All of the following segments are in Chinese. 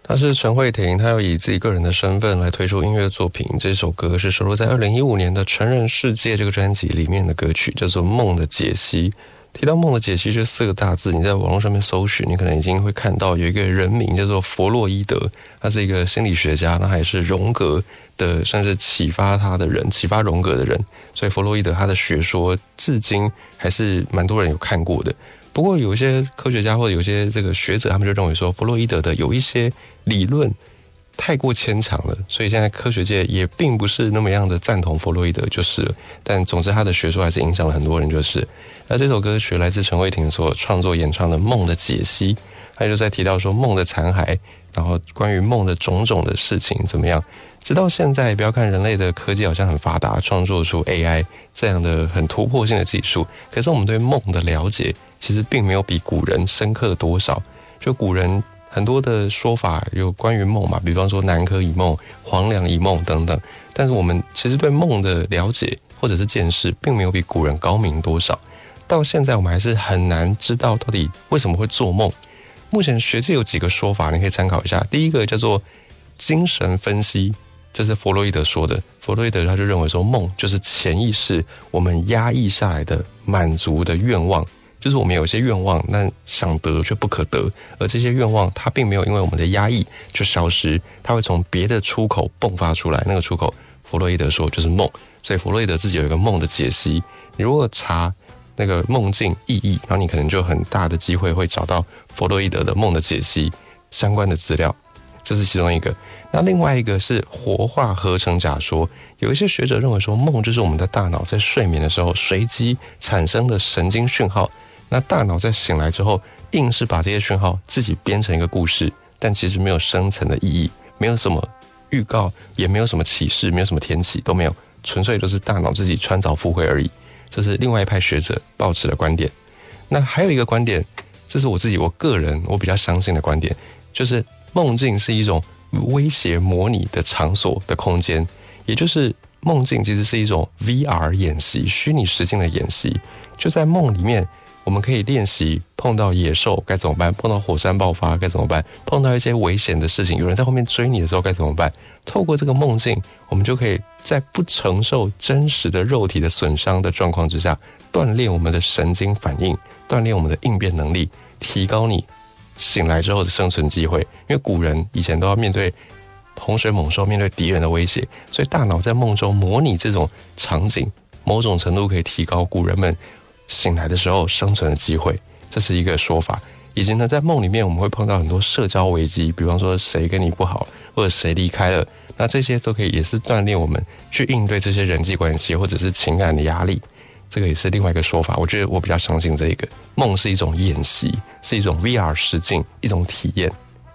他是陈慧婷，他有以自己个人的身份来推出音乐作品。这首歌是收录在2015年的《成人世界》这个专辑里面的歌曲，叫做《梦的解析》。提到梦的解析这4个大字，你在网络上面搜寻，你可能已经会看到有一个人名叫做弗洛伊德，他是一个心理学家，那还是荣格的算是启发他的人，启发荣格的人。所以弗洛伊德他的学说至今还是蛮多人有看过的。不过有一些科学家或者有些这个学者，他们就认为说弗洛伊德的有一些理论太过牵强了，所以现在科学界也并不是那么样的赞同弗洛伊德就是了。但总之他的学说还是影响了很多人就是。那这首歌曲来自陈慧婷所创作演唱的《梦的解析》，他就在提到说梦的残骸，然后关于梦的种种的事情怎么样。直到现在，不要看人类的科技好像很发达，创作出 AI 这样的很突破性的技术，可是我们对梦的了解其实并没有比古人深刻多少。就古人很多的说法有关于梦嘛，比方说南柯一梦、黄粱一梦等等，但是我们其实对梦的了解或者是见识并没有比古人高明多少。到现在我们还是很难知道到底为什么会做梦。目前学界有几个说法，你可以参考一下。第一个叫做精神分析，这是弗洛伊德说的。弗洛伊德他就认为说，梦就是潜意识我们压抑下来的满足的愿望，就是我们有一些愿望，但想得却不可得，而这些愿望它并没有因为我们的压抑就消失，它会从别的出口迸发出来，那个出口弗洛伊德说就是梦。所以弗洛伊德自己有一个梦的解析，你如果查那个梦境意义，然后你可能就很大的机会会找到弗洛伊德的梦的解析相关的资料，这是其中一个。那另外一个是活化合成假说，有一些学者认为说，梦就是我们的大脑在睡眠的时候随机产生的神经讯号，那大脑在醒来之后硬是把这些讯号自己编成一个故事，但其实没有深层的意义，没有什么预告，也没有什么启示，没有什么天启，都没有，纯粹就是大脑自己穿凿附会而已。这是另外一派学者抱持的观点。那还有一个观点，这是我个人比较相信的观点，就是梦境是一种威胁模拟的场所的空间，也就是梦境其实是一种 VR 演习，虚拟实境的演习。就在梦里面，我们可以练习碰到野兽该怎么办，碰到火山爆发该怎么办，碰到一些危险的事情，有人在后面追你的时候该怎么办。透过这个梦境，我们就可以在不承受真实的肉体的损伤的状况之下，锻炼我们的神经反应，锻炼我们的应变能力，提高你醒来之后的生存机会。因为古人以前都要面对洪水猛兽，面对敌人的威胁，所以大脑在梦中模拟这种场景，某种程度可以提高古人们醒来的时候生存的机会，这是一个说法。以及呢，在梦里面我们会碰到很多社交危机，比方说谁跟你不好，或者谁离开了，那这些都可以也是锻炼我们去应对这些人际关系或者是情感的压力。这个也是另外一个说法，我觉得我比较相信这个梦是一种演习，是一种 VR 实境，一种体验。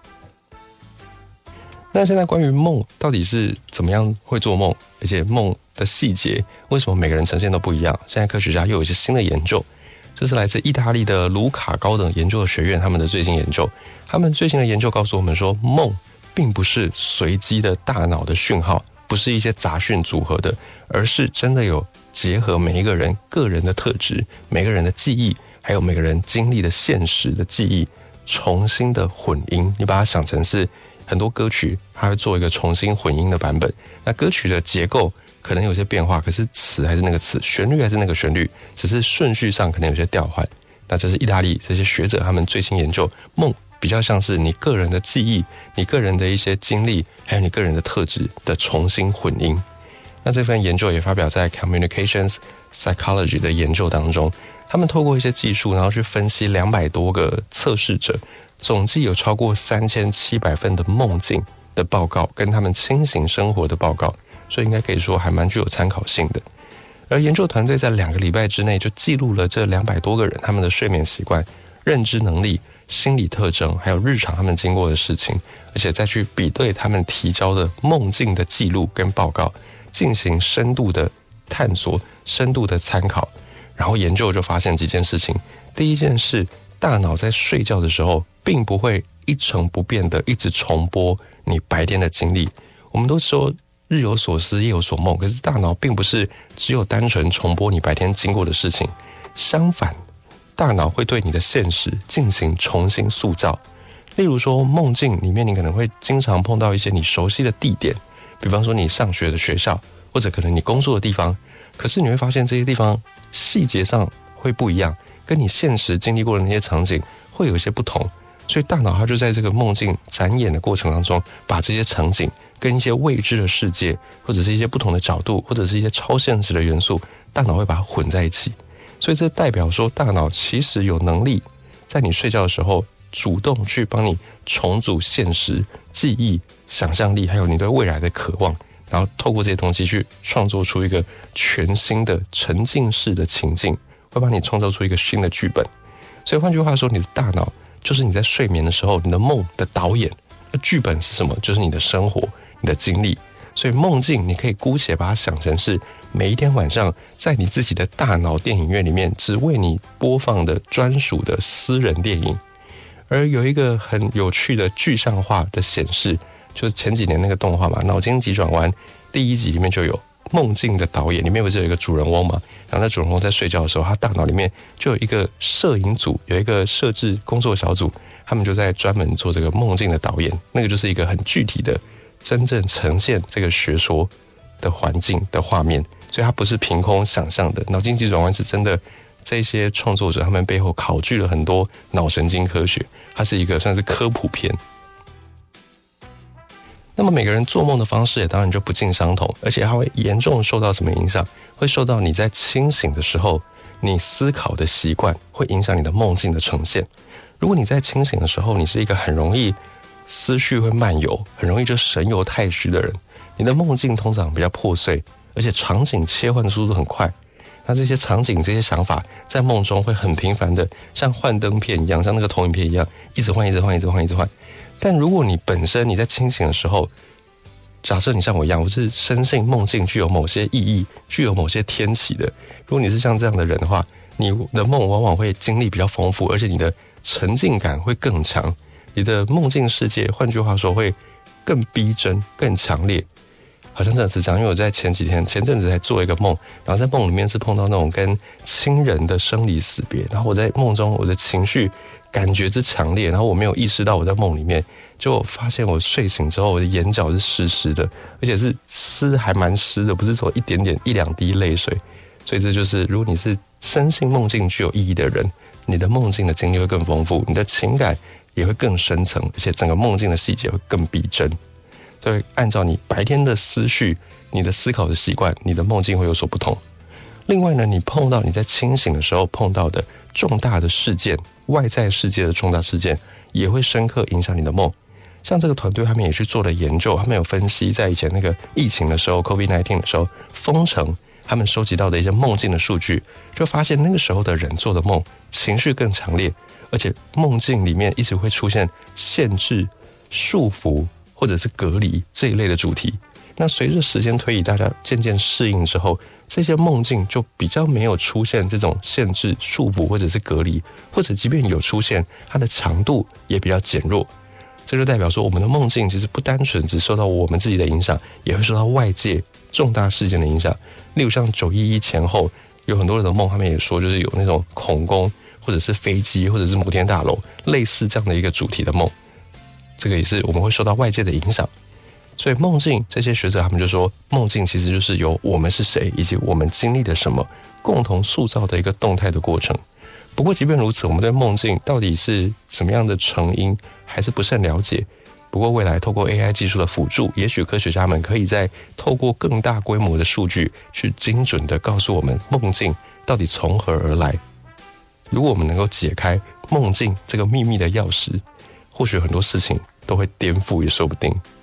那现在关于梦到底是怎么样会做梦，而且梦的细节为什么每个人呈现都不一样，现在科学家又有一些新的研究。这是来自意大利的卢卡高等研究学院他们的最新研究。他们最新的研究告诉我们说，梦并不是随机的大脑的讯号，不是一些杂讯组合的，而是真的有结合每一个人个人的特质，每个人的记忆，还有每个人经历的现实的记忆，重新的混音。你把它想成是很多歌曲它会做一个重新混音的版本，那歌曲的结构可能有些变化，可是词还是那个词，旋律还是那个旋律，只是顺序上可能有些调换。那这是意大利这些学者他们最新研究，梦比较像是你个人的记忆，你个人的一些经历，还有你个人的特质的重新混音。那这份研究也发表在 Communications Psychology 的研究当中，他们透过一些技术，然后去分析200多个测试者，总计有超过3700份的梦境的报告，跟他们清醒生活的报告，所以应该可以说还蛮具有参考性的。而研究团队在2个礼拜之内就记录了这200多个人他们的睡眠习惯、认知能力、心理特征，还有日常他们经过的事情，而且再去比对他们提交的梦境的记录跟报告，进行深度的探索、深度的参考。然后研究就发现几件事情。第一件事，大脑在睡觉的时候并不会一成不变的一直重播你白天的经历。我们都说日有所思夜有所梦，可是大脑并不是只有单纯重播你白天经过的事情，相反，大脑会对你的现实进行重新塑造。 例如说梦境里面，你可能会经常碰到一些你熟悉的地点，比方说你上学的学校，或者可能你工作的地方，可是你会发现这些地方细节上会不一样，跟你现实经历过的那些场景会有一些不同，所以大脑它就在这个梦境展演的过程当中，把这些场景跟一些未知的世界，或者是一些不同的角度，或者是一些超现实的元素，大脑会把它混在一起。所以这代表说，大脑其实有能力在你睡觉的时候主动去帮你重组现实、记忆、想象力，还有你对未来的渴望，然后透过这些东西去创作出一个全新的沉浸式的情境，会帮你创造出一个新的剧本。所以换句话说，你的大脑就是你在睡眠的时候你的梦的导演，那剧本是什么？就是你的生活、你的经历。所以梦境你可以姑且把它想成是每一天晚上在你自己的大脑电影院里面只为你播放的专属的私人电影。而有一个很有趣的具象化的显示，就是前几年那个动画嘛，脑筋急转弯第1集里面就有梦境的导演，里面不是有一个主人翁嘛，然后那主人翁在睡觉的时候，他大脑里面就有一个摄影组，有一个摄制工作小组，他们就在专门做这个梦境的导演，那个就是一个很具体的真正呈现这个学说的环境的画面，所以它不是凭空想象的。脑筋急转弯是真的，这些创作者他们背后考据了很多脑神经科学，它是一个算是科普片。那么每个人做梦的方式也当然就不尽相同，而且它会严重受到什么影响？会受到你在清醒的时候你思考的习惯，会影响你的梦境的呈现。如果你在清醒的时候你是一个很容易思绪会漫游，很容易就神游太虚的人，你的梦境通常比较破碎，而且场景切换的速度很快。那这些场景、这些想法在梦中会很频繁的像幻灯片一样，像那个投影片一样，一直换。但如果你本身你在清醒的时候，假设你像我一样，我是深信梦境具有某些意义，具有某些天启的，如果你是像这样的人的话，你的梦往往会经历比较丰富，而且你的沉浸感会更强，你的梦境世界换句话说会更逼真、更强烈。好像真的是这样，因为我在前阵子才做一个梦，然后在梦里面是碰到那种跟亲人的生离死别，然后我在梦中我的情绪感觉之强烈，然后我没有意识到我在梦里面，就发现我睡醒之后我的眼角是湿湿的，而且是湿还蛮湿的，不是说一点点1-2滴泪水。所以这就是如果你是深信梦境具有意义的人，你的梦境的经历会更丰富，你的情感也会更深层，而且整个梦境的细节会更逼真。所以按照你白天的思绪，你的思考的习惯，你的梦境会有所不同。另外呢，你碰到你在清醒的时候碰到的重大的事件，外在世界的重大事件也会深刻影响你的梦。像这个团队他们也去做了研究，他们有分析在以前那个疫情的时候 COVID-19 的时候封城，他们收集到的一些梦境的数据，就发现那个时候的人做的梦情绪更强烈，而且梦境里面一直会出现限制、束缚或者是隔离这一类的主题。那随着时间推移，大家渐渐适应之后，这些梦境就比较没有出现这种限制、束缚或者是隔离，或者即便有出现，它的强度也比较减弱。这就代表说，我们的梦境其实不单纯只受到我们自己的影响，也会受到外界重大事件的影响。例如像911前后，有很多人的梦，他们也说就是有那种恐攻，或者是飞机，或者是摩天大楼，类似这样的一个主题的梦。这个也是我们会受到外界的影响。所以梦境，这些学者他们就说，梦境其实就是由我们是谁以及我们经历了什么共同塑造的一个动态的过程。不过即便如此，我们对梦境到底是怎么样的成因还是不甚了解。不过未来透过 AI 技术的辅助，也许科学家们可以在透过更大规模的数据去精准的告诉我们梦境到底从何而来。如果我们能够解开梦境这个秘密的钥匙，或许很多事情都会颠覆也说不定。